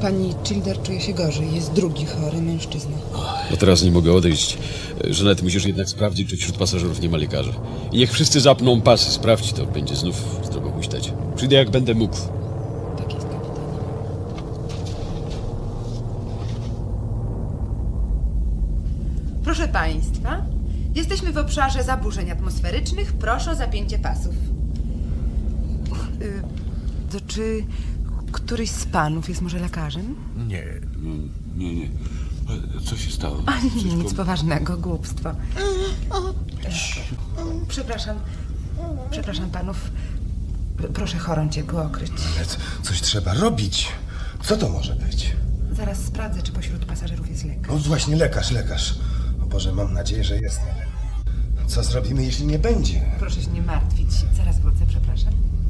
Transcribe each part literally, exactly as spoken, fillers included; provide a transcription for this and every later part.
pani Childer czuje się gorzej. Jest drugi chory mężczyzna. No teraz nie mogę odejść. Żanet, musisz jednak sprawdzić, czy wśród pasażerów nie ma lekarza. I niech wszyscy zapną pasy. Sprawdź to. Będzie znów zdrowo huśtać. Przyjdę, jak będę mógł. Tak jest, kapitanie. Proszę państwa, jesteśmy w obszarze zaburzeń atmosferycznych. Proszę o zapięcie pasów. Y, to czy któryś z panów jest może lekarzem? Nie, nie, nie. Co się stało? A nie, Wszystko... nic poważnego, głupstwo. Przepraszam, przepraszam panów. Proszę chorą ciepło okryć. Ale coś trzeba robić. Co to może być? Zaraz sprawdzę, czy pośród pasażerów jest lekarz. O, właśnie lekarz, lekarz. O Boże, mam nadzieję, że jest. Co zrobimy, jeśli nie będzie? Proszę się nie martwić. Zaraz wrócę, przepraszam.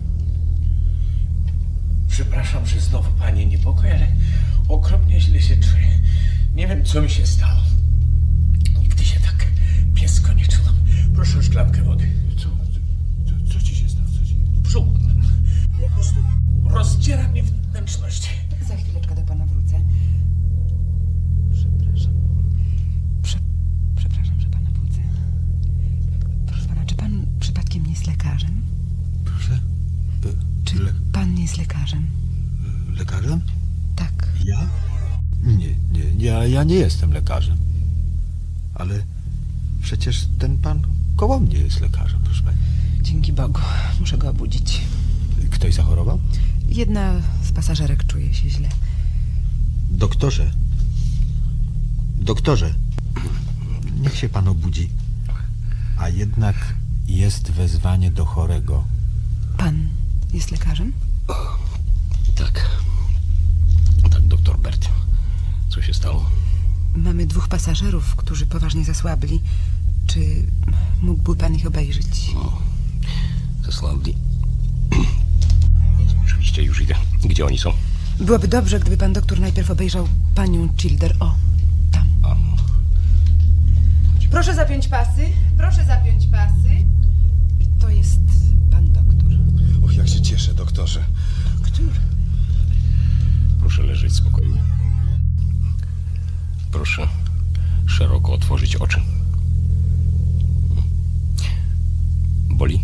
Przepraszam, że znowu panie niepokój, ale okropnie źle się czuję. Nie wiem, co mi się stało. Nigdy się tak piesko nie czułam. Proszę o szklankę wody. Co? Co, co ci się stało? Co ci... Brzuch. Po prostu rozdziera mnie wnętrzności. Za chwileczkę do pana wrócę. Przepraszam. Prze... Przepraszam, że pana budzę. Proszę pana, czy pan przypadkiem nie jest lekarzem? Proszę? Czy Le... pan nie jest lekarzem? Lekarzem? Tak. Ja? Nie, nie, ja, ja nie jestem lekarzem. Ale przecież ten pan koło mnie jest lekarzem, proszę pani. Dzięki Bogu. Muszę go obudzić. Ktoś zachorował? Jedna z pasażerek czuje się źle. Doktorze. Doktorze. Niech się pan obudzi. A jednak jest wezwanie do chorego. Pan jest lekarzem? Tak. Tak, doktor Bert. Co się stało? Mamy dwóch pasażerów, którzy poważnie zasłabli. Czy mógłby pan ich obejrzeć? O, zasłabli. Oczywiście, już idę. Gdzie oni są? Byłoby dobrze, gdyby pan doktor najpierw obejrzał panią Childer. O, tam. A. Proszę zapiąć pasy. Proszę zapiąć pasy. To jest pan doktor. Och, jak się cieszę, doktorze. Który? Proszę leżeć spokojnie. Proszę szeroko otworzyć oczy. Boli?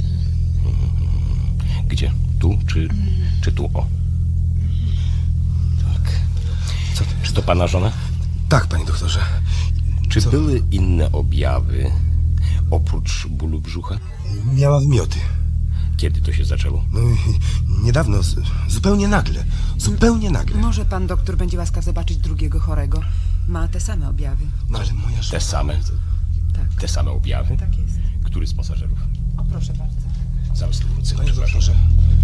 Gdzie? Tu czy, czy tu? O. Tak. Co to Czy to pana żona? Tak, panie doktorze. Czy Co? były inne objawy oprócz bólu brzucha? Miała wymioty. Kiedy to się zaczęło? No, niedawno, z, zupełnie nagle. Zupełnie nagle. Może pan doktor będzie łaskaw zobaczyć drugiego chorego. Ma te same objawy. No ale moja Te żona... same? Tak. Te same objawy? Tak jest. Który z pasażerów? O, proszę bardzo. Zaraz tu wrócę. Panie Przepraszam. doktorze.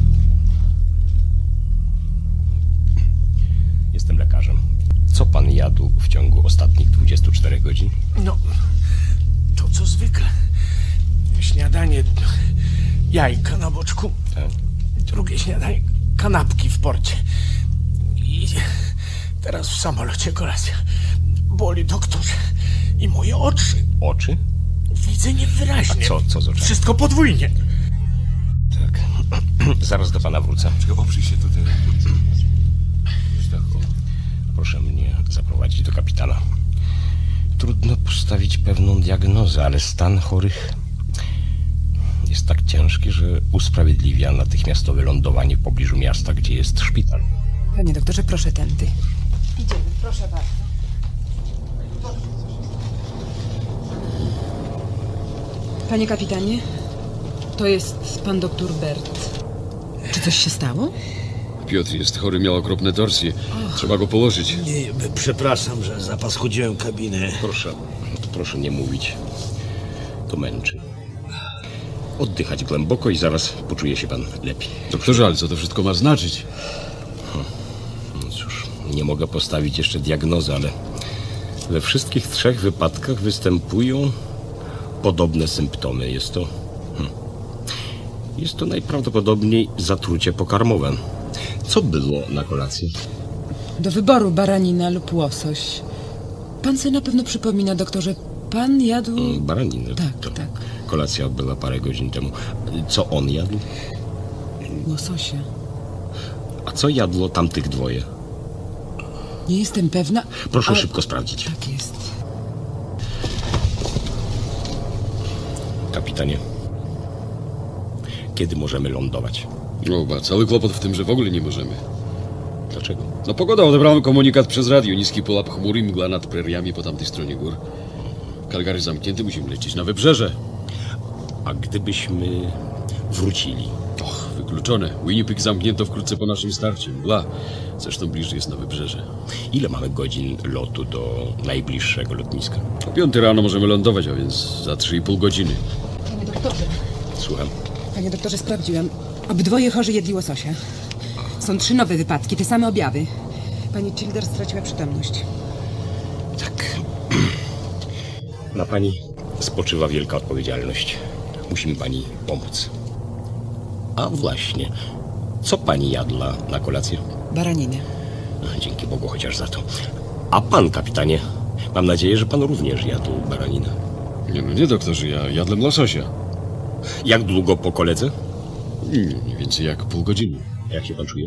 Jestem lekarzem. Co pan jadł w ciągu ostatnich dwudziestu czterech godzin? No, to co zwykle. Śniadanie, jajka na boczku. Tak. Drugie śniadanie, kanapki w porcie. I teraz w samolocie kolacja. Boli, doktorze. I moje oczy. Oczy? Widzę niewyraźnie. A co, co z oczami? Wszystko podwójnie. Tak. Zaraz do pana wrócę. Czekaj, oprzyj się tutaj. Tak, o. Proszę mnie zaprowadzić do kapitana. Trudno postawić pewną diagnozę, ale stan chorych jest tak ciężki, że usprawiedliwia natychmiastowe lądowanie w pobliżu miasta, gdzie jest szpital. Panie doktorze, proszę tędy. Idziemy, proszę bardzo. Panie kapitanie, to jest pan doktor Bert. Czy coś się stało? Piotr jest chory, miał okropne torsje. Trzeba go położyć. Nie, przepraszam, że zapaskudziłem kabinę. Proszę, proszę nie mówić. To męczy. Oddychać głęboko i zaraz poczuje się pan lepiej. Doktorze, ale co to wszystko ma znaczyć? No cóż, nie mogę postawić jeszcze diagnozy, ale we wszystkich trzech wypadkach występują podobne symptomy. Jest to... Hmm, jest to najprawdopodobniej zatrucie pokarmowe. Co było na kolacji? Do wyboru baranina lub łosoś. Pan sobie na pewno przypomina, doktorze, pan jadł... Mm, Baraninę. Tak, To tak. Kolacja odbyła parę godzin temu. Co on jadł? Łososie. A co jadło tamtych dwoje? Nie jestem pewna. Proszę ale- szybko sprawdzić. Tak jest. Kapitanie, kiedy możemy lądować? No, ba, cały kłopot w tym, że w ogóle nie możemy. Dlaczego? No pogoda, odebrałem komunikat przez radio. Niski polap chmury, mgła nad preriami po tamtej stronie gór. Calgary zamknięty, musimy lecieć na wybrzeże. A gdybyśmy wrócili? Och, wykluczone. Winnipeg zamknięto wkrótce po naszym starcie. Mgła. Zresztą bliżej jest na wybrzeże. Ile mamy godzin lotu do najbliższego lotniska? O piątej rano możemy lądować, a więc za trzy i pół godziny. Panie doktorze, Słucham. panie doktorze, sprawdziłem. Obydwoje chorzy jedli łososia. Są trzy nowe wypadki, te same objawy. Pani Childers straciła przytomność. Tak. Na pani spoczywa wielka odpowiedzialność. Musi mi pani pomóc. A właśnie, co pani jadła na kolację? Baraninę. Dzięki Bogu chociaż za to. A pan, kapitanie, mam nadzieję, że pan również jadł baraninę. Nie no, nie doktorze, ja jadłem lososia. Jak długo po koledze? Nie, mniej więcej jak pół godziny. Jak się pan czuje?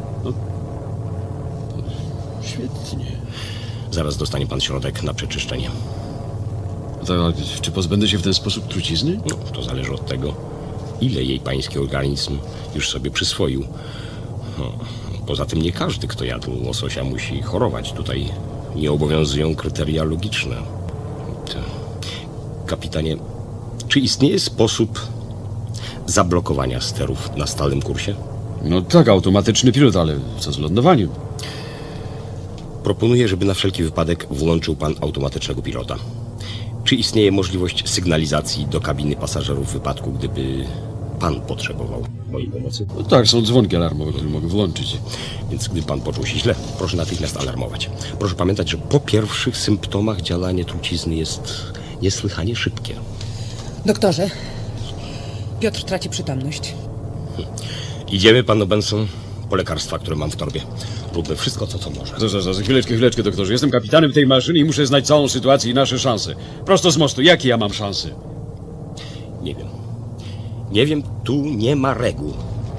Świetnie. Zaraz dostanie pan środek na przeczyszczenie. To, ale czy pozbędę się w ten sposób trucizny? No, to zależy od tego, ile jej pański organizm już sobie przyswoił. No, poza tym nie każdy, kto jadł łososia, musi chorować. Tutaj nie obowiązują kryteria logiczne. To... Kapitanie, czy istnieje sposób zablokowania sterów na stałym kursie? No tak, automatyczny pilot, ale co z lądowaniem? Proponuję, żeby na wszelki wypadek włączył pan automatycznego pilota. Czy istnieje możliwość sygnalizacji do kabiny pasażerów w wypadku, gdyby pan potrzebował mojej pomocy? No tak, są dzwonki alarmowe, które mogę włączyć. Więc gdy pan poczuł się źle, proszę natychmiast alarmować. Proszę pamiętać, że po pierwszych symptomach działanie trucizny jest niesłychanie szybkie. Doktorze, Piotr traci przytomność. Idziemy, panu Benson, po lekarstwa, które mam w torbie. Róbmy wszystko, co, co może. Zaraz, zaraz, chwileczkę, chwileczkę, doktorze. Jestem kapitanem tej maszyny i muszę znać całą sytuację i nasze szanse. Prosto z mostu, jakie ja mam szanse? Nie wiem. Nie wiem, tu nie ma reguł.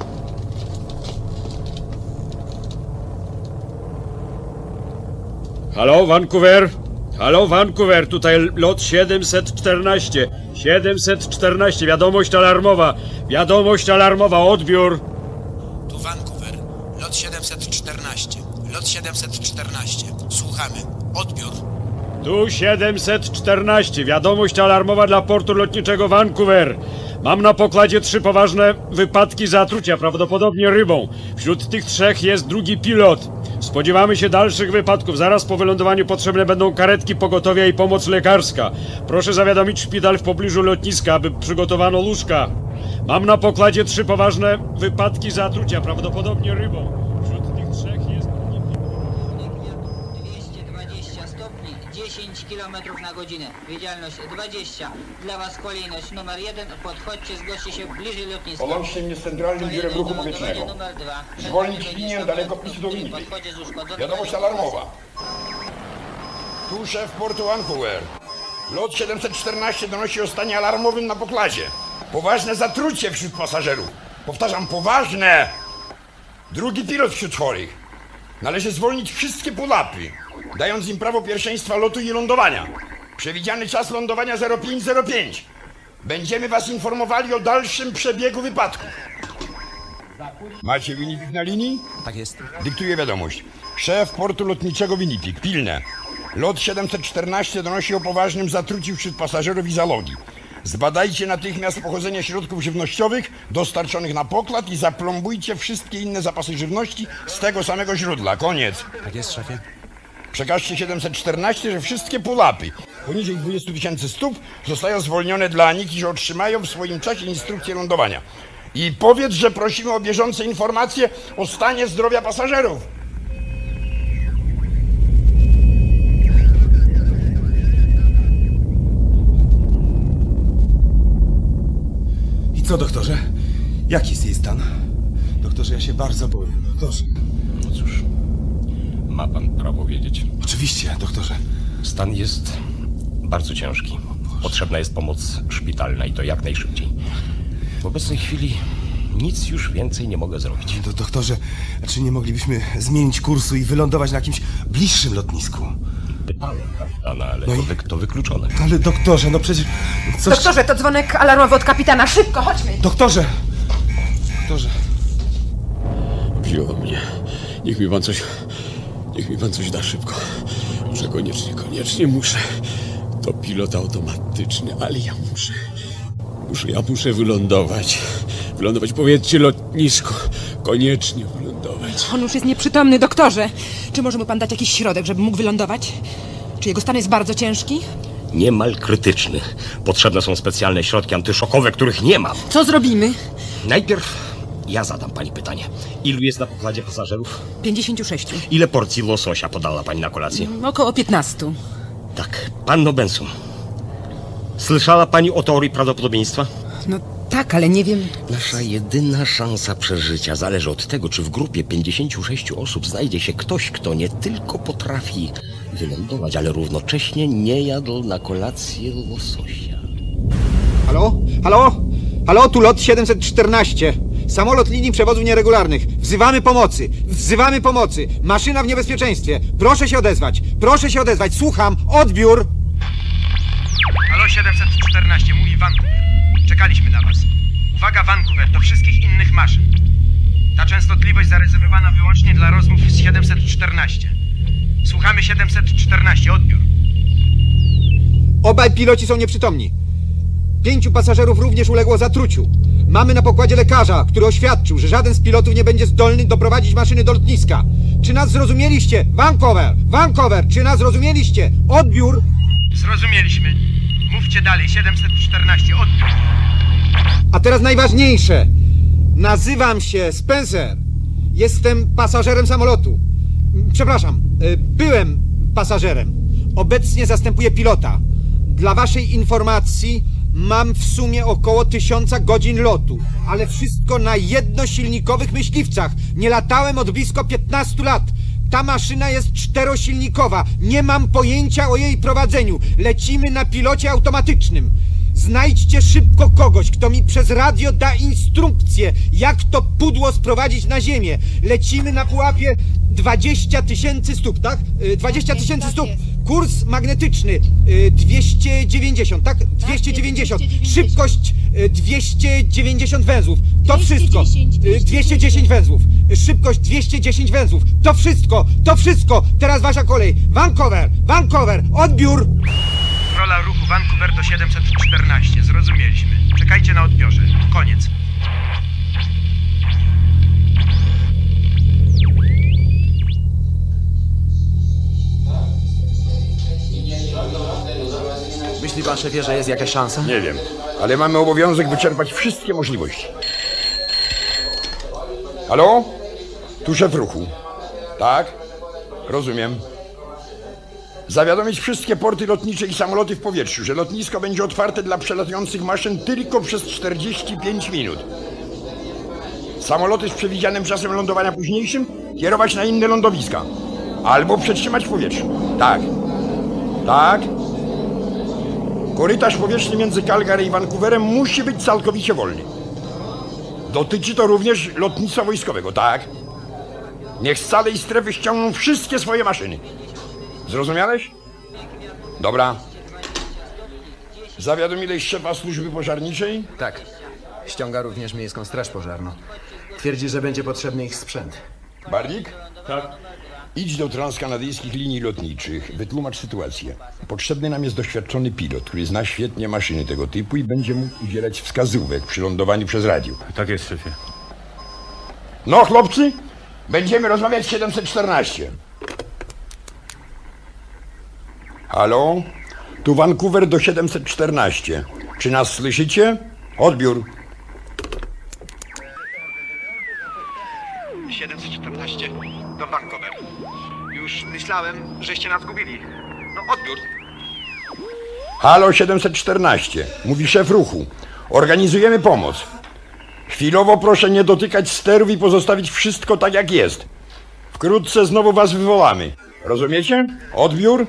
Halo, Vancouver? Halo, Vancouver, tutaj lot siedemset czternaście. siedemset czternaście, wiadomość alarmowa. Wiadomość alarmowa, odbiór. Tu Vancouver, lot siedemset czternaście. Lot siedemset czternaście. Słuchamy. Odbiór. Tu siedemset czternaście, wiadomość alarmowa dla portu lotniczego Vancouver. Mam na pokładzie trzy poważne wypadki zatrucia, prawdopodobnie rybą. Wśród tych trzech jest drugi pilot. Spodziewamy się dalszych wypadków. Zaraz po wylądowaniu potrzebne będą karetki pogotowia i pomoc lekarska. Proszę zawiadomić szpital w pobliżu lotniska, aby przygotowano łóżka. Mam na pokładzie trzy poważne wypadki zatrucia, prawdopodobnie rybą. Wśród tych trzech jest drugi pilot. dwieście dwadzieścia stopni, dziesięć kilometrów na godzinę. Widzialność dwadzieścia. Dla Was kolejność numer jeden. Podchodźcie, zgłoście się bliżej lotniska. Połączcie mnie z Centralnym Biurem Ruchu Powietrznego. Numer dwa. Zwolnić linię dalekopisu do Winnipeg. Podchodzie z uszkodzonym. Wiadomość alarmowa. Tu szef portu Vancouver. Lot siedemset czternaście donosi o stanie alarmowym na pokładzie. Poważne zatrucie wśród pasażerów. Powtarzam, poważne! Drugi pilot wśród chorych. Należy zwolnić wszystkie pułapy, dając im prawo pierwszeństwa lotu i lądowania. Przewidziany czas lądowania zero pięć zero pięć. Będziemy was informowali o dalszym przebiegu wypadku. Macie Winnipeg na linii? Tak jest. Dyktuję wiadomość. Szef portu lotniczego Winnipeg, pilne. Lot siedemset czternaście donosi o poważnym zatruciu wśród pasażerów i załogi. Zbadajcie natychmiast pochodzenie środków żywnościowych dostarczonych na pokład i zaplombujcie wszystkie inne zapasy żywności z tego samego źródła. Koniec. Tak jest, szefie. Przekażcie siedemset czternaście, że wszystkie pułapy poniżej dwudziestu tysięcy stóp zostają zwolnione dla Aniki, że otrzymają w swoim czasie instrukcję lądowania. I powiedz, że prosimy o bieżące informacje o stanie zdrowia pasażerów. I co, doktorze? Jaki jest jej stan? Doktorze, ja się bardzo boję. Doktorze. No cóż, ma pan prawo wiedzieć. Oczywiście, doktorze. Stan jest bardzo ciężki. Potrzebna jest pomoc szpitalna i to jak najszybciej. W obecnej chwili Nic już więcej nie mogę zrobić. Do, doktorze, czy nie moglibyśmy zmienić kursu i wylądować na jakimś bliższym lotnisku? Pytałem kapitana, ale No to, i- wy, to wykluczone. Ale doktorze, no przecież... Coś... Doktorze, to dzwonek alarmowy od kapitana. Szybko, chodźmy. Doktorze! Doktorze... Wzięło mnie. Niech mi pan coś... Niech mi pan coś da szybko. Muszę koniecznie, koniecznie muszę. To pilot automatyczny, ale ja muszę... Muszę, ja muszę wylądować. Wylądować, powiedzcie, lotnisko. Koniecznie wylądować. On już jest nieprzytomny, doktorze. Czy może mu pan dać jakiś środek, żeby mógł wylądować? Czy jego stan jest bardzo ciężki? Niemal krytyczny. Potrzebne są specjalne środki antyszokowe, których nie mam. Co zrobimy? Najpierw ja zadam pani pytanie. Ilu jest na pokładzie pasażerów? pięćdziesięciu sześciu. Ile porcji lososia podała pani na kolację? Około piętnastu. Tak, panno Benson. Słyszała pani o teorii prawdopodobieństwa? No tak, ale nie wiem... Nasza jedyna szansa przeżycia zależy od tego, czy w grupie pięćdziesięciu sześciu osób znajdzie się ktoś, kto nie tylko potrafi wylądować, ale równocześnie nie jadł na kolację lososia. Halo? Halo? Halo, tu lot siedemset czternaście. Samolot linii przewozów nieregularnych. Wzywamy pomocy. Wzywamy pomocy. Maszyna w niebezpieczeństwie. Proszę się odezwać. Proszę się odezwać. Słucham. Odbiór. Halo siedemset czternaście, mówi Vancouver. Czekaliśmy na was. Uwaga Vancouver, do wszystkich innych maszyn. Ta częstotliwość zarezerwowana wyłącznie dla rozmów z siedemset czternaście. Słuchamy siedemset czternaście, odbiór. Obaj piloci są nieprzytomni. Pięciu pasażerów również uległo zatruciu. Mamy na pokładzie lekarza, który oświadczył, że żaden z pilotów nie będzie zdolny doprowadzić maszyny do lotniska. Czy nas zrozumieliście? Vancouver! Vancouver! Czy nas zrozumieliście? Odbiór! Zrozumieliśmy. Mówcie dalej, siedemset czternaście, odbiór. A teraz najważniejsze. Nazywam się Spencer. Jestem pasażerem samolotu. Przepraszam, y, byłem pasażerem. Obecnie zastępuję pilota. Dla waszej informacji mam w sumie około tysiąca godzin lotu, ale wszystko na jednosilnikowych myśliwcach. Nie latałem od blisko piętnastu lat. Ta maszyna jest czterosilnikowa. Nie mam pojęcia o jej prowadzeniu. Lecimy na pilocie automatycznym. Znajdźcie szybko kogoś, kto mi przez radio da instrukcję, jak to pudło sprowadzić na ziemię. Lecimy na pułapie dwadzieścia tysięcy stóp, tak? Y, dwadzieścia tysięcy stóp. Kurs magnetyczny y, dwieście dziewięćdziesiąt, tak? dwieście dziewięćdziesiąt. Szybkość y, dwieście dziewięćdziesiąt węzłów. To wszystko. Y, dwieście dziesięć węzłów. Szybkość dwieście dziesięć węzłów. To wszystko. To wszystko. Teraz wasza kolej. Vancouver. Vancouver. Odbiór. Rola ruchu Vancouver do siedemset czternaście, zrozumieliśmy. Czekajcie na odbiorze. Koniec. Myśli pan, szefie, że jest jakaś szansa? Nie wiem, ale mamy obowiązek wyczerpać wszystkie możliwości. Halo? Tu szef ruchu. Tak? Rozumiem. Zawiadomić wszystkie porty lotnicze i samoloty w powietrzu, że lotnisko będzie otwarte dla przelatujących maszyn tylko przez czterdzieści pięć minut. Samoloty z przewidzianym czasem lądowania późniejszym kierować na inne lądowiska. Albo przetrzymać w powietrzu. Tak. Tak. Korytarz powietrzny między Calgary i Vancouverem musi być całkowicie wolny. Dotyczy to również lotnictwa wojskowego, tak? Niech z całej strefy ściągną wszystkie swoje maszyny. Zrozumiałeś? Dobra. Zawiadomiłeś szefa służby pożarniczej? Tak. Ściąga również miejską straż pożarną. Twierdzi, że będzie potrzebny ich sprzęt. Bardik? Tak. Idź do transkanadyjskich linii lotniczych, wytłumacz sytuację. Potrzebny nam jest doświadczony pilot, który zna świetnie maszyny tego typu i będzie mógł udzielać wskazówek przy lądowaniu przez radio. Tak jest, szefie. No, chłopcy, będziemy rozmawiać siedemset czternaście. Halo? Tu Vancouver do siedemset czternaście. Czy nas słyszycie? Odbiór. siedemset czternaście, do Vancouver. Już myślałem, żeście nas zgubili. No, odbiór. Halo siedemset czternaście. Mówi szef ruchu. Organizujemy pomoc. Chwilowo proszę nie dotykać sterów i pozostawić wszystko tak jak jest. Wkrótce znowu was wywołamy. Rozumiecie? Odbiór.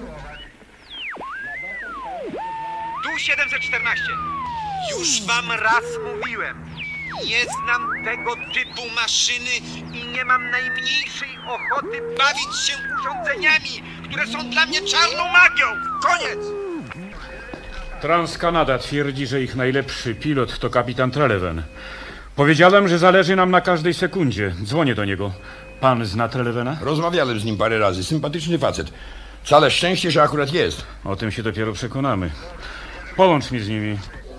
Tu siedemset czternaście. Już wam raz mówiłem. Nie znam tego typu maszyny i nie mam najmniejszej ochoty bawić się urządzeniami, które są dla mnie czarną magią. Koniec! Transkanada twierdzi, że ich najlepszy pilot to kapitan Treleven. Powiedziałem, że zależy nam na każdej sekundzie. Dzwonię do niego. Pan zna Trelevena? Rozmawiałem z nim parę razy. Sympatyczny facet. Całe szczęście, że akurat jest. O tym się dopiero przekonamy. Połącz mnie z nimi.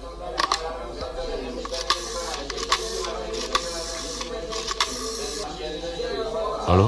Halo?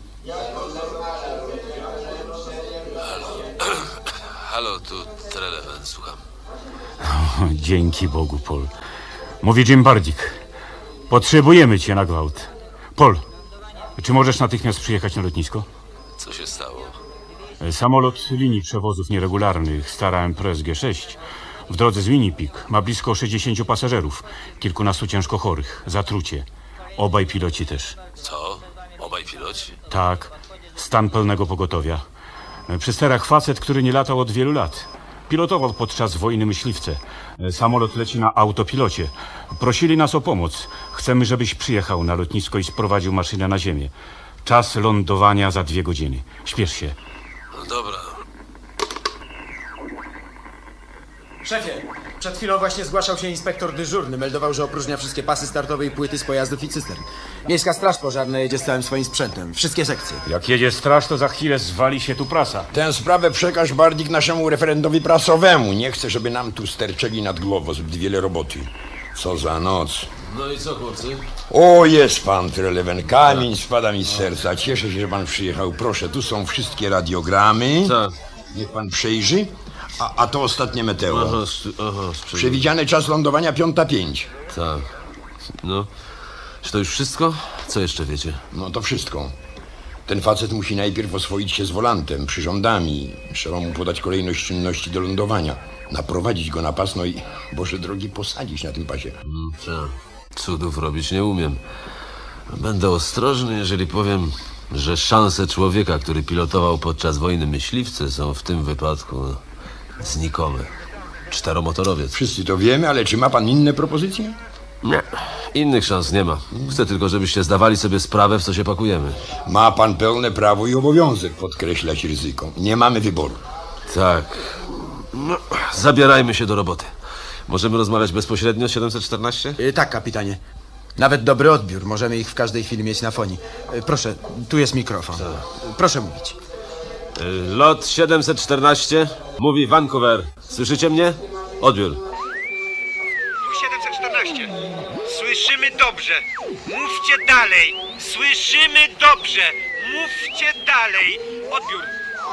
Halo, tu Treleven, słucham. O, dzięki Bogu, Paul. Mówi Jim Bardik. Potrzebujemy cię na gwałt. Paul, czy możesz natychmiast przyjechać na lotnisko? Co się stało? Samolot linii przewozów nieregularnych Stara Empress G sześć w drodze z Winnipeg ma blisko sześćdziesięciu pasażerów, kilkunastu ciężko chorych, zatrucie. Obaj piloci też. Co? Obaj piloci? Tak, stan pełnego pogotowia. Przy sterach facet, który nie latał od wielu lat. Pilotował podczas wojny myśliwce. Samolot leci na autopilocie. Prosili nas o pomoc. Chcemy, żebyś przyjechał na lotnisko i sprowadził maszynę na ziemię. Czas lądowania za dwie godziny. Śpiesz się. No dobra. Szefie, przed chwilą właśnie zgłaszał się inspektor dyżurny. Meldował, że opróżnia wszystkie pasy startowe i płyty z pojazdów i cystern. Miejska Straż Pożarna jedzie z całym swoim sprzętem. Wszystkie sekcje. Jak jedzie straż, to za chwilę zwali się tu prasa. Tę sprawę przekaż Bardik naszemu referendowi prasowemu. Nie chcę, żeby nam tu sterczeli nad głową. Zbyt wiele roboty. Co za noc. No i co, chłopcy? O, jest pan Treleven. Kamień spada mi z serca. Cieszę się, że pan przyjechał. Proszę, tu są wszystkie radiogramy. Tak. Niech pan przejrzy. A, a to ostatnie meteo. Aha, aha, Przewidziany czas lądowania piąta pięć. Tak. No. Czy to już wszystko? Co jeszcze wiecie? No to wszystko. Ten facet musi najpierw oswoić się z wolantem, przyrządami. Trzeba mu podać kolejność czynności do lądowania. Naprowadzić go na pas, no i, Boże drogi, posadzić na tym pasie. Mm, tak. Cudów robić nie umiem. Będę ostrożny, jeżeli powiem, że szanse człowieka, który pilotował podczas wojny myśliwce, są w tym wypadku znikome. Czteromotorowiec. Wszyscy to wiemy, ale czy ma pan inne propozycje? Nie. Innych szans nie ma. Chcę tylko, żebyście zdawali sobie sprawę, w co się pakujemy. Ma pan pełne prawo i obowiązek podkreślać ryzyko. Nie mamy wyboru. Tak. No, zabierajmy się do roboty. Możemy rozmawiać bezpośrednio z siedemset czternaście? Yy, tak, kapitanie. Nawet dobry odbiór. Możemy ich w każdej chwili mieć na fonii. Yy, proszę, tu jest mikrofon. Tak. Proszę mówić. Yy, lot siedemset czternaście, mówi Vancouver. Słyszycie mnie? Odbiór. Tu siedemset czternaście. Słyszymy dobrze. Mówcie dalej. Słyszymy dobrze. Mówcie dalej. Odbiór.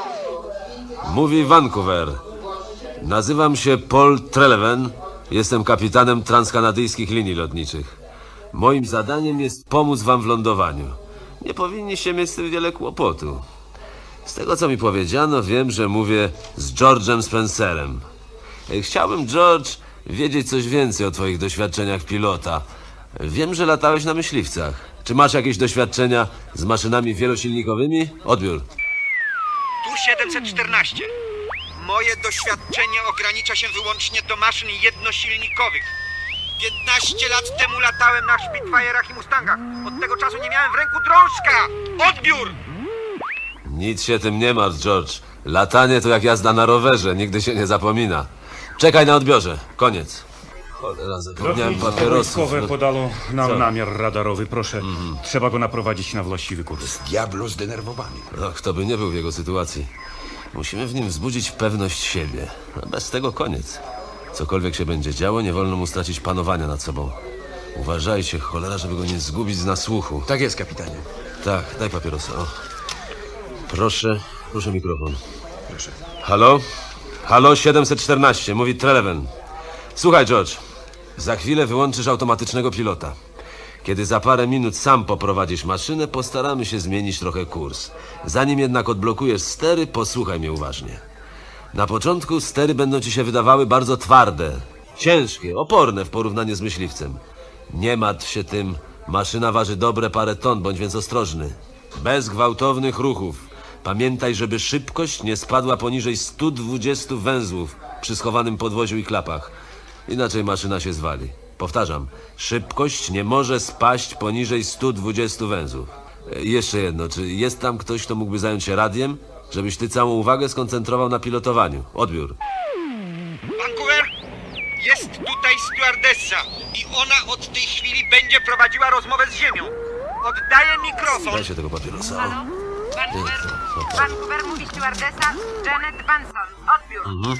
Mówi Vancouver. Nazywam się Paul Treleven. Jestem kapitanem transkanadyjskich linii lotniczych. Moim zadaniem jest pomóc wam w lądowaniu. Nie powinniście mieć z tym wiele kłopotu. Z tego, co mi powiedziano, wiem, że mówię z George'em Spencerem. Chciałbym, George, wiedzieć coś więcej o twoich doświadczeniach pilota. Wiem, że latałeś na myśliwcach. Czy masz jakieś doświadczenia z maszynami wielosilnikowymi? Odbiór. Tu siedemset czternaście. Moje doświadczenie ogranicza się wyłącznie do maszyn jednosilnikowych. piętnaście lat temu latałem na Spitfire'ach i Mustangach. Od tego czasu nie miałem w ręku drążka. Odbiór! Nic się tym nie martw, George. Latanie to jak jazda na rowerze, nigdy się nie zapomina. Czekaj na odbiorze. Koniec. Cholera, zapomniałem papierosów. Wojskowe no. podano nam Co? namiar radarowy, proszę. Mm. Trzeba go naprowadzić na właściwy kurs. Diablo zdenerwowany. No, kto by nie był w jego sytuacji. Musimy w nim wzbudzić pewność siebie. A bez tego koniec. Cokolwiek się będzie działo, nie wolno mu stracić panowania nad sobą. Uważajcie, cholera, żeby go nie zgubić z nasłuchu. Tak jest, kapitanie. Tak, daj papierosa. O. Proszę, proszę mikrofon. Proszę. Halo? Halo, siedemset czternaście, mówi Treleven. Słuchaj, George, za chwilę wyłączysz automatycznego pilota. Kiedy za parę minut sam poprowadzisz maszynę, postaramy się zmienić trochę kurs. Zanim jednak odblokujesz stery, posłuchaj mnie uważnie. Na początku stery będą ci się wydawały bardzo twarde, ciężkie, oporne w porównaniu z myśliwcem. Nie martw się tym, maszyna waży dobre parę ton, bądź więc ostrożny. Bez gwałtownych ruchów. Pamiętaj, żeby szybkość nie spadła poniżej stu dwudziestu węzłów przy schowanym podwoziu i klapach. Inaczej maszyna się zwali. Powtarzam, szybkość nie może spaść poniżej stu dwudziestu węzłów. E, Jeszcze jedno, czy jest tam ktoś, kto mógłby zająć się radiem? Żebyś ty całą uwagę skoncentrował na pilotowaniu. Odbiór. Vancouver, jest tutaj stewardessa i ona od tej chwili będzie prowadziła rozmowę z ziemią. Oddaję mikrofon. Daj się tego papierosa. Halo? Vancouver? Vancouver, mówi stewardessa Janet Benson. Odbiór. Mhm.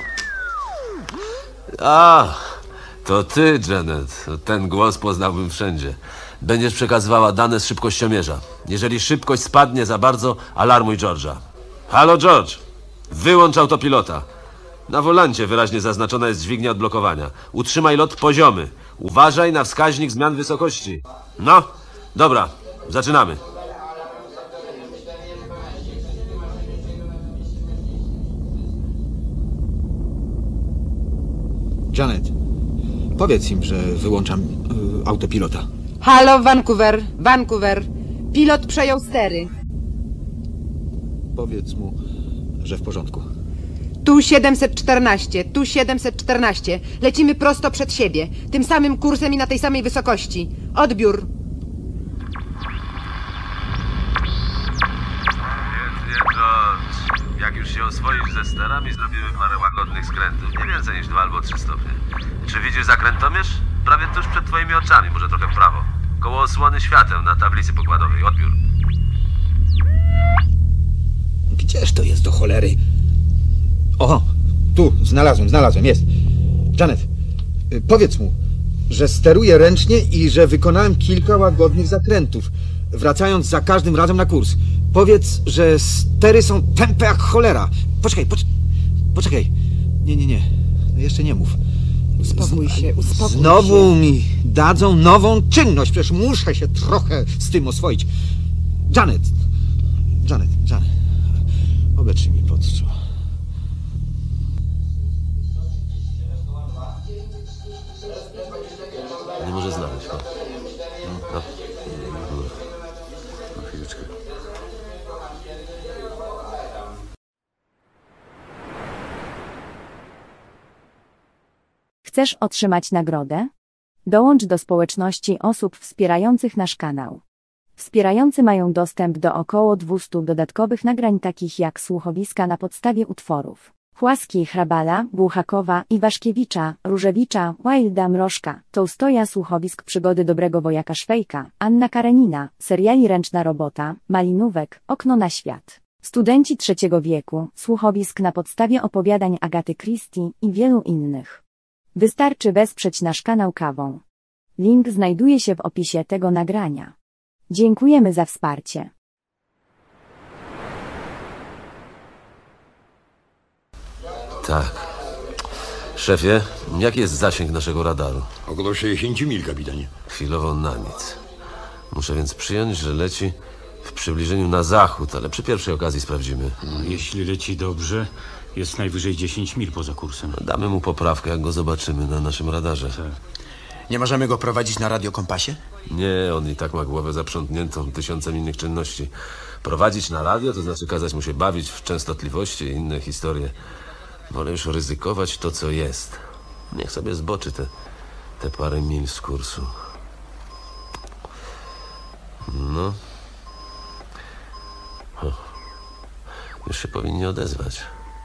A, to ty, Janet. Ten głos poznałbym wszędzie. Będziesz przekazywała dane z szybkościomierza. Jeżeli szybkość spadnie za bardzo, alarmuj George'a. Halo, George! Wyłącz autopilota. Na wolancie wyraźnie zaznaczona jest dźwignia odblokowania. Utrzymaj lot poziomy. Uważaj na wskaźnik zmian wysokości. No, dobra, zaczynamy. Janet, powiedz im, że wyłączam y, autopilota. Halo, Vancouver, Vancouver. Pilot przejął stery. Powiedz mu, że w porządku. Tu siedemset czternaście, tu siedemset czternaście. Lecimy prosto przed siebie. Tym samym kursem i na tej samej wysokości. Odbiór. Świetnie, George. Jak już się oswoisz ze sterami, zrobimy parę łagodnych skrętów. Nie więcej niż dwa albo trzy stopnie. Czy widzisz zakrętomierz? Prawie tuż przed twoimi oczami, może trochę w prawo. Koło osłony świateł na tablicy pokładowej. Odbiór. Gdzież to jest do cholery? O, tu, znalazłem, znalazłem, jest. Janet, y, powiedz mu, że steruję ręcznie i że wykonałem kilka łagodnych zakrętów, wracając za każdym razem na kurs. Powiedz, że stery są tępe jak cholera. Poczekaj, pocz poczekaj. Nie, nie, nie. Jeszcze nie mów. Uspokój się, uspokój się. Znowu mi dadzą nową czynność. Przecież muszę się trochę z tym oswoić. Janet, Janet, Janet. Obetrzyj mi podstrzu. Nie może znaleźć. No. No. No, chwileczkę. Chcesz otrzymać nagrodę? Dołącz do społeczności osób wspierających nasz kanał. Wspierający mają dostęp do około dwustu dodatkowych nagrań takich jak słuchowiska na podstawie utworów Chłaski, Hrabala, Buchakowa, Iwaszkiewicza, Różewicza, Wilda, Mrożka, Tołstoja, słuchowisk Przygody Dobrego Wojaka Szwejka, Anna Karenina, seriali Ręczna Robota, Malinówek, Okno na świat. Studenci trzeciego wieku, słuchowisk na podstawie opowiadań Agaty Christie i wielu innych. Wystarczy wesprzeć nasz kanał kawą. Link znajduje się w opisie tego nagrania. Dziękujemy za wsparcie. Tak. Szefie, jaki jest zasięg naszego radaru? Około sześćdziesiąt mil, kapitanie. Chwilowo na nic. Muszę więc przyjąć, że leci w przybliżeniu na zachód, ale przy pierwszej okazji sprawdzimy. Jeśli leci dobrze, jest najwyżej dziesięć mil poza kursem. Damy mu poprawkę, jak go zobaczymy na naszym radarze. Nie możemy go prowadzić na radiokompasie? Nie, on i tak ma głowę zaprzątniętą tysiącem innych czynności. Prowadzić na radio, to znaczy kazać mu się bawić w częstotliwości i inne historie. Wolę już ryzykować to, co jest. Niech sobie zboczy te, te parę mil z kursu. No. O. Już się powinni odezwać.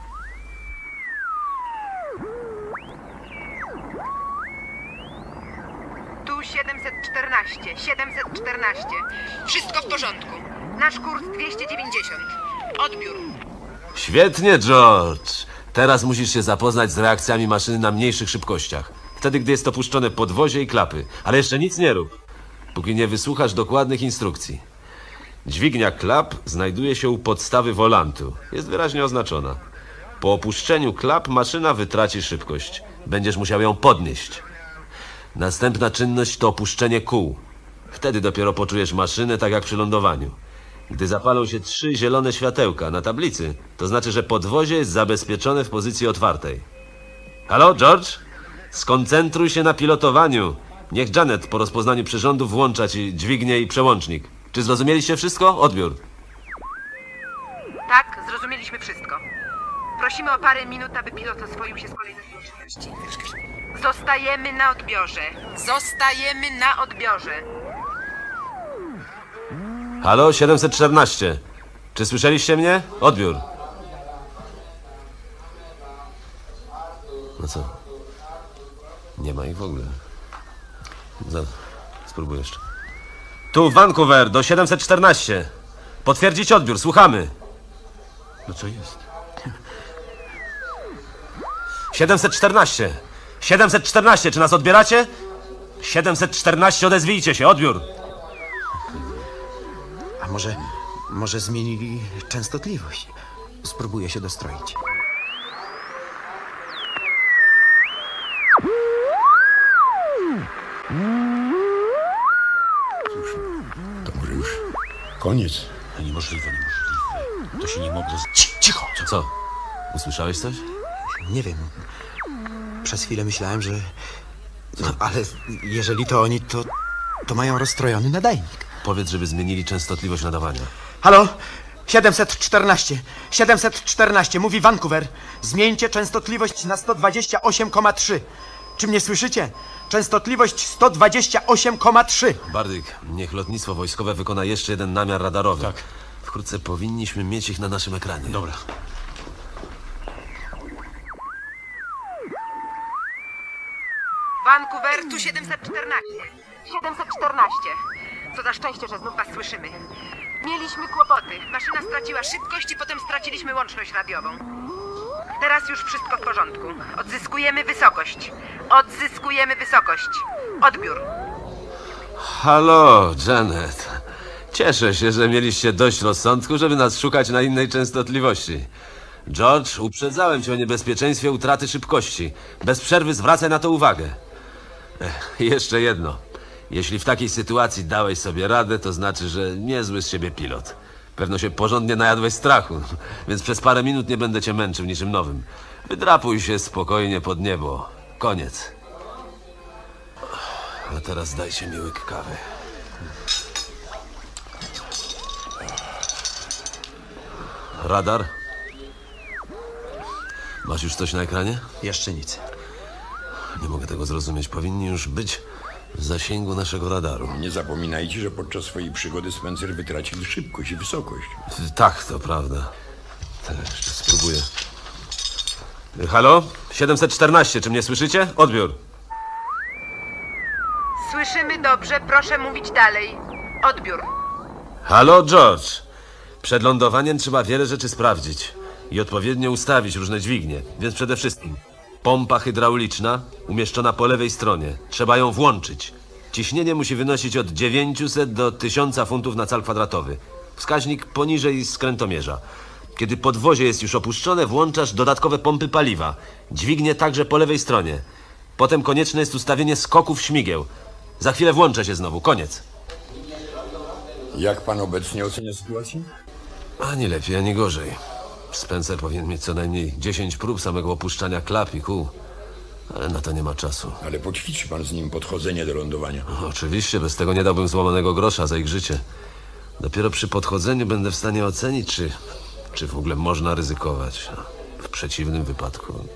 Tu siedemset czternaście, siedemset czternaście. Wszystko w porządku. Nasz kurs dwieście dziewięćdziesiąt. Odbiór. Świetnie, George. Teraz musisz się zapoznać z reakcjami maszyny na mniejszych szybkościach. Wtedy, gdy jest opuszczone podwozie i klapy. Ale jeszcze nic nie rób, póki nie wysłuchasz dokładnych instrukcji. Dźwignia klap znajduje się u podstawy wolantu. Jest wyraźnie oznaczona. Po opuszczeniu klap maszyna wytraci szybkość. Będziesz musiał ją podnieść. Następna czynność to opuszczenie kół. Wtedy dopiero poczujesz maszynę tak jak przy lądowaniu. Gdy zapalą się trzy zielone światełka na tablicy, to znaczy, że podwozie jest zabezpieczone w pozycji otwartej. Halo, George? Skoncentruj się na pilotowaniu. Niech Janet po rozpoznaniu przyrządu włącza ci dźwignię i przełącznik. Czy zrozumieliście wszystko? Odbiór. Tak, zrozumieliśmy wszystko. Prosimy o parę minut, aby pilot oswoił się z kolejnymi czynności. Zostajemy na odbiorze. Zostajemy na odbiorze. Halo, siedemset czternaście. Czy słyszeliście mnie? Odbiór. No co? Nie ma ich w ogóle. Zaraz, spróbuję jeszcze. Tu, Vancouver, do siedemset czternaście. Potwierdzić odbiór, słuchamy. No co jest? siedemset czternaście. siedemset czternaście, czy nas odbieracie? siedemset czternaście, odezwijcie się, odbiór. A może, może zmienili częstotliwość? Spróbuję się dostroić. Dobrze już. Koniec. No niemożliwe, niemożliwe. To się nie mogło... Z... Cicho! Co? Co? Usłyszałeś coś? Nie wiem. Przez chwilę myślałem, że... No, ale jeżeli to oni, to, to mają rozstrojony nadajnik. Powiedz, żeby zmienili częstotliwość nadawania. Halo? siedemset czternaście. siedemset czternaście. Mówi Vancouver. Zmieńcie częstotliwość na sto dwadzieścia osiem przecinek trzy. Czy mnie słyszycie? Częstotliwość sto dwadzieścia osiem przecinek trzy. Bardyk, niech lotnictwo wojskowe wykona jeszcze jeden namiar radarowy. Tak. Wkrótce powinniśmy mieć ich na naszym ekranie. Dobra. Vancouver, tu siedemset czternaście. siedemset czternaście. Co za szczęście, że znów was słyszymy. Mieliśmy kłopoty. Maszyna straciła szybkość i potem straciliśmy łączność radiową. Teraz już wszystko w porządku. Odzyskujemy wysokość. Odzyskujemy wysokość. Odbiór. Halo, Janet. Cieszę się, że mieliście dość rozsądku, żeby nas szukać na innej częstotliwości. George, uprzedzałem cię o niebezpieczeństwie utraty szybkości. Bez przerwy zwracaj na to uwagę. Ech, jeszcze jedno. Jeśli w takiej sytuacji dałeś sobie radę, to znaczy, że niezły z ciebie pilot. Pewno się porządnie najadłeś strachu, więc przez parę minut nie będę cię męczył niczym nowym. Wydrapuj się spokojnie pod niebo. Koniec. A teraz dajcie mi łyk kawy. Radar? Masz już coś na ekranie? Jeszcze nic. Nie mogę tego zrozumieć. Powinni już być w zasięgu naszego radaru. Nie zapominajcie, że podczas swojej przygody Spencer wytracił szybkość i wysokość. Tak, to prawda. Tak, jeszcze spróbuję. Halo? siedemset czternaście, czy mnie słyszycie? Odbiór. Słyszymy dobrze, proszę mówić dalej. Odbiór. Halo, George. Przed lądowaniem trzeba wiele rzeczy sprawdzić i odpowiednio ustawić różne dźwignie. Więc przede wszystkim pompa hydrauliczna umieszczona po lewej stronie. Trzeba ją włączyć. Ciśnienie musi wynosić od dziewięciuset do tysiąca funtów na cal kwadratowy. Wskaźnik poniżej skrętomierza. Kiedy podwozie jest już opuszczone, włączasz dodatkowe pompy paliwa. Dźwignie także po lewej stronie. Potem konieczne jest ustawienie skoków śmigieł. Za chwilę włączę się znowu. Koniec. Jak pan obecnie ocenia sytuację? Ani lepiej, ani gorzej. Spencer powinien mieć co najmniej dziesięć prób samego opuszczania klap i kół. Ale na to nie ma czasu. Ale poćwiczy pan z nim podchodzenie do lądowania. Oczywiście, bez tego nie dałbym złamanego grosza za ich życie. Dopiero przy podchodzeniu będę w stanie ocenić, czy, czy w ogóle można ryzykować. W przeciwnym wypadku...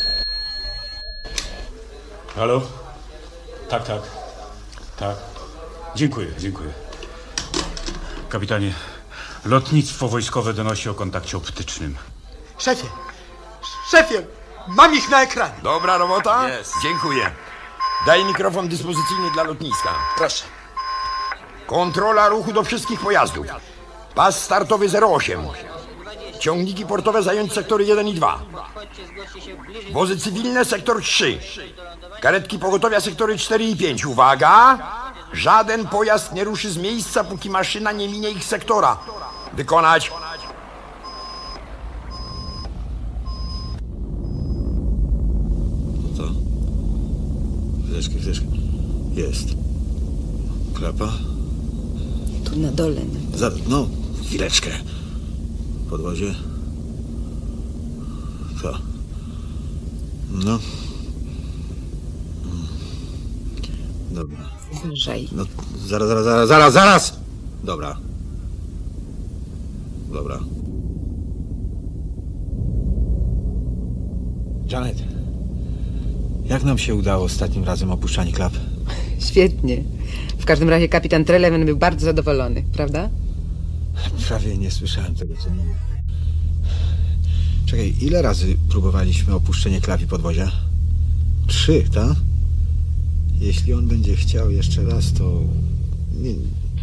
Halo? Tak, tak. Tak. Dziękuję, dziękuję. Kapitanie, lotnictwo wojskowe donosi o kontakcie optycznym. Szefie! Szefie! Mam ich na ekranie! Dobra robota? Jest. Dziękuję. Daj mikrofon dyspozycyjny dla lotniska. Proszę. Kontrola ruchu do wszystkich pojazdów. Pas startowy zero osiem. Ciągniki portowe zająć sektory jeden i dwa. Wozy cywilne sektor trzy. Karetki pogotowia sektory cztery i pięć. Uwaga! Żaden pojazd nie ruszy z miejsca, póki maszyna nie minie ich sektora. Wykonać. Co? Chwileczkę, chwileczkę. Jest. Klapa? Tu na dole. Za, no, chwileczkę. Podwozie. Co? No. Dobra. Uważaj. No, zaraz, zaraz, zaraz, zaraz, zaraz! Dobra. Dobra. Janet. Jak nam się udało ostatnim razem opuszczanie klap? Świetnie. W każdym razie kapitan Treleven był bardzo zadowolony, prawda? Prawie nie słyszałem tego, co mówił. Czekaj, ile razy próbowaliśmy opuszczenie klap i podwozia? Trzy, tak? Jeśli on będzie chciał jeszcze raz, to... Nie...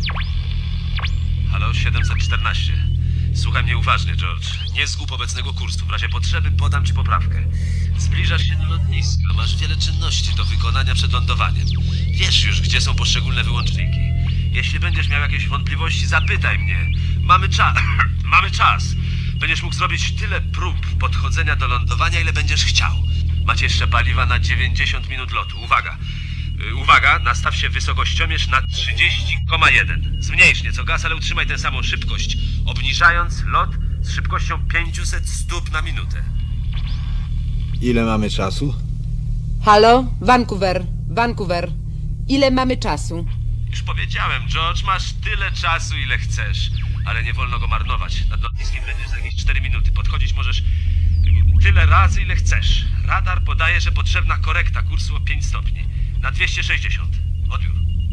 Halo, siedemset czternaście. Słuchaj mnie uważnie, George. Nie zgub obecnego kursu. W razie potrzeby podam ci poprawkę. Zbliżasz się do lotniska. Masz wiele czynności do wykonania przed lądowaniem. Wiesz już, gdzie są poszczególne wyłączniki. Jeśli będziesz miał jakieś wątpliwości, zapytaj mnie. Mamy czas. Mamy czas. Będziesz mógł zrobić tyle prób podchodzenia do lądowania, ile będziesz chciał. Macie jeszcze paliwa na dziewięćdziesiąt minut lotu. Uwaga. Yy, uwaga, nastaw się wysokościomierz na trzydzieści przecinek jeden. Zmniejsz nieco gaz, ale utrzymaj tę samą szybkość, obniżając lot z szybkością pięćset stóp na minutę. Ile mamy czasu? Halo? Vancouver, Vancouver. Ile mamy czasu? Już powiedziałem, George, masz tyle czasu, ile chcesz, ale nie wolno go marnować. Nad lotniskiem będziesz za jakieś cztery minuty. Podchodzić możesz tyle razy, ile chcesz. Radar podaje, że potrzebna korekta kursu o pięć stopni. Na dwieście sześćdziesiąt. Odbiór.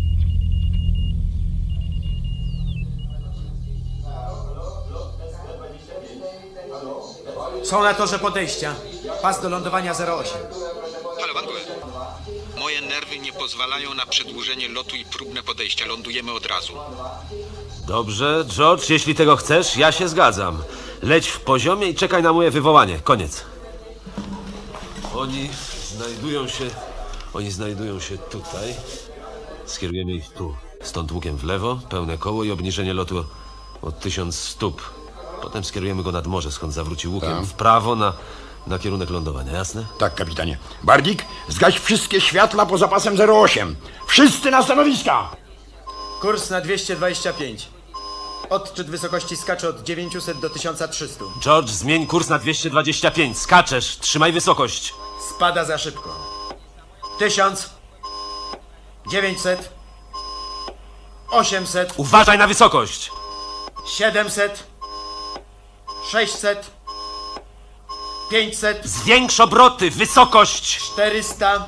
Są na torze podejścia. Pas do lądowania zero osiem. Halo, Vancouver. Moje nerwy nie pozwalają na przedłużenie lotu i próbne podejścia. Lądujemy od razu. Dobrze, George, jeśli tego chcesz, ja się zgadzam. Leć w poziomie i czekaj na moje wywołanie. Koniec. Oni znajdują się... Oni znajdują się tutaj. Skierujemy ich tu. Stąd łukiem w lewo, pełne koło i obniżenie lotu o tysiąc stóp. Potem skierujemy go nad morze, skąd zawróci łukiem Tak. w prawo na, na kierunek lądowania, jasne? Tak, kapitanie. Bardik, zgaś wszystkie światła poza pasem zero osiem. Wszyscy na stanowiska! Kurs na dwieście dwadzieścia pięć. Odczyt wysokości skacze od dziewięćset do tysiąc trzysta. George, zmień kurs na dwieście dwadzieścia pięć. Skaczesz, trzymaj wysokość. Spada za szybko. Tysiąc. Dziewięćset. Osiemset. Uważaj na wysokość. Siedemset. Sześćset. Pięćset. Zwiększ obroty, wysokość. Czterysta.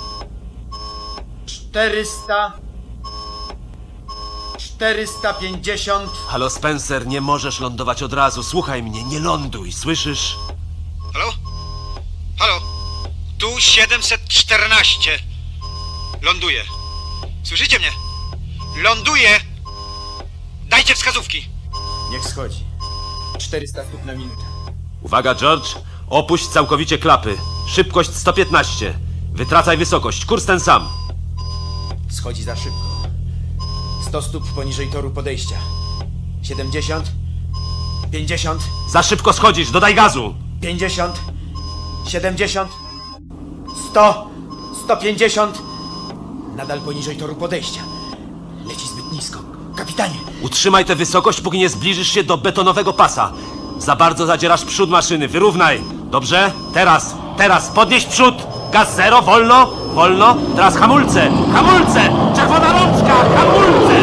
Czterysta. czterysta pięćdziesiąt. Halo, Spencer, nie możesz lądować od razu. Słuchaj mnie, nie ląduj, słyszysz? Halo? Halo? Tu siedemset czternaście. Ląduję. Słyszycie mnie? Ląduję! Dajcie wskazówki. Niech schodzi. czterysta stóp na minutę. Uwaga, George, opuść całkowicie klapy. Szybkość sto piętnaście. Wytracaj wysokość, kurs ten sam. Schodzi za szybko. sto stóp poniżej toru podejścia. siedemdziesiąt. pięćdziesiąt. Za szybko schodzisz, dodaj gazu. pięćdziesiąt. siedemdziesiąt. sto. sto pięćdziesiąt. Nadal poniżej toru podejścia. Leci zbyt nisko. Kapitanie! Utrzymaj tę wysokość, póki nie zbliżysz się do betonowego pasa. Za bardzo zadzierasz przód maszyny, wyrównaj. Dobrze? Teraz, teraz, podnieś przód. Gaz zero, wolno, wolno. Teraz hamulce, hamulce, czerwona rączka, hamulce.